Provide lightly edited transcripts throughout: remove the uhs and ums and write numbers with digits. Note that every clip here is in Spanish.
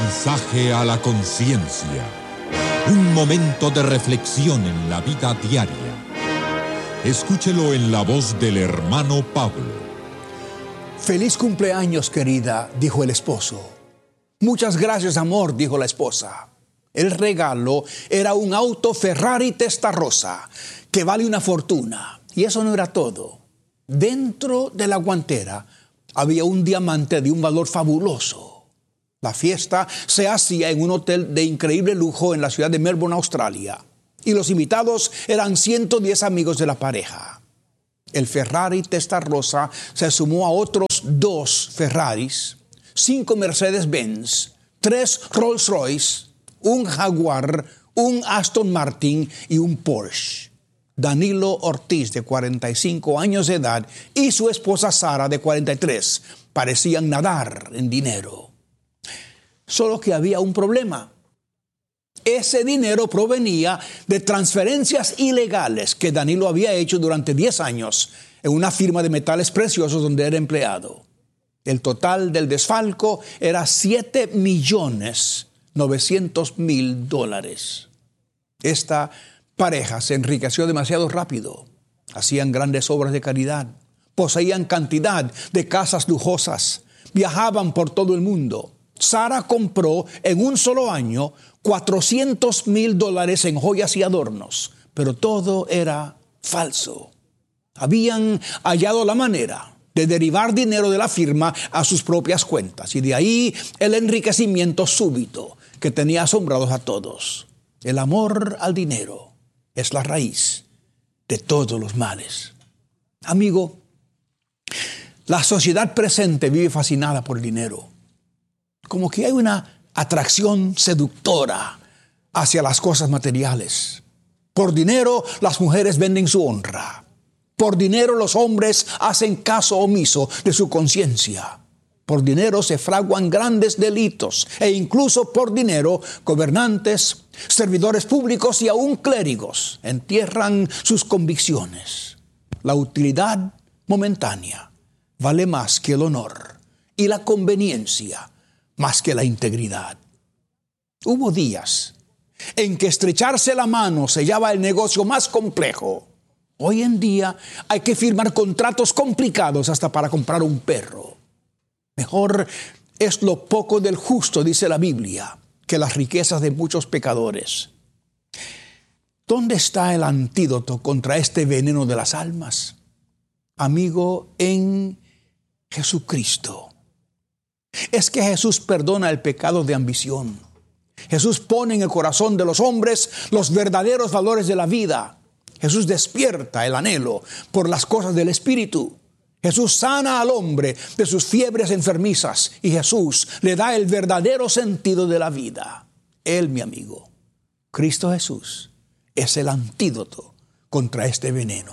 mensaje a la conciencia. Un momento de reflexión en la vida diaria. Escúchelo en la voz del hermano Pablo. Feliz cumpleaños, querida, dijo el esposo. Muchas gracias, amor, dijo la esposa. El regalo era un auto Ferrari Testarossa que vale una fortuna. Y eso no era todo. Dentro de la guantera había un diamante de un valor fabuloso. La fiesta se hacía en un hotel de increíble lujo en la ciudad de Melbourne, Australia. Y los invitados eran 110 amigos de la pareja. El Ferrari Testarossa se sumó a otros 2 Ferraris, 5 Mercedes-Benz, 3 Rolls-Royce, un Jaguar, un Aston Martin y un Porsche. Danilo Ortiz, de 45 años de edad, y su esposa Sara, de 43, parecían nadar en dinero. Solo que había un problema. Ese dinero provenía de transferencias ilegales que Danilo había hecho durante 10 años en una firma de metales preciosos donde era empleado. El total del desfalco era $7.900.000. Esta pareja se enriqueció demasiado rápido. Hacían grandes obras de caridad, poseían cantidad de casas lujosas, viajaban por todo el mundo. Sara compró en un solo año $400.000 en joyas y adornos, pero todo era falso. Habían hallado la manera de derivar dinero de la firma a sus propias cuentas, y de ahí el enriquecimiento súbito que tenía asombrados a todos. El amor al dinero es la raíz de todos los males. Amigo, la sociedad presente vive fascinada por el dinero. Como que hay una atracción seductora hacia las cosas materiales. Por dinero, las mujeres venden su honra. Por dinero, los hombres hacen caso omiso de su conciencia. Por dinero se fraguan grandes delitos, e incluso por dinero, gobernantes, servidores públicos y aún clérigos entierran sus convicciones. La utilidad momentánea vale más que el honor, y la conveniencia más que la integridad. Hubo días en que estrecharse la mano sellaba el negocio más complejo. Hoy en día hay que firmar contratos complicados hasta para comprar un perro. Mejor es lo poco del justo, dice la Biblia, que las riquezas de muchos pecadores. ¿Dónde está el antídoto contra este veneno de las almas? Amigo, en Jesucristo. Es que Jesús perdona el pecado de ambición. Jesús pone en el corazón de los hombres los verdaderos valores de la vida. Jesús despierta el anhelo por las cosas del Espíritu. Jesús sana al hombre de sus fiebres enfermizas, y Jesús le da el verdadero sentido de la vida. Él, mi amigo, Cristo Jesús, es el antídoto contra este veneno.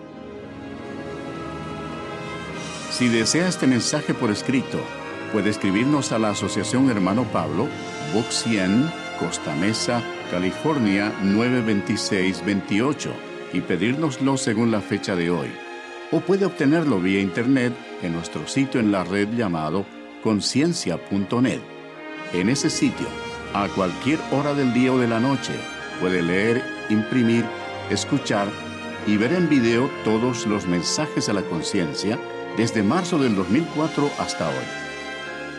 Si desea este mensaje por escrito, puede escribirnos a la Asociación Hermano Pablo, Box 100, Costa Mesa, California 92628, y pedírnoslo según la fecha de hoy. O puede obtenerlo vía internet en nuestro sitio en la red llamado conciencia.net. En ese sitio, a cualquier hora del día o de la noche, puede leer, imprimir, escuchar y ver en video todos los mensajes a la conciencia desde marzo del 2004 hasta hoy.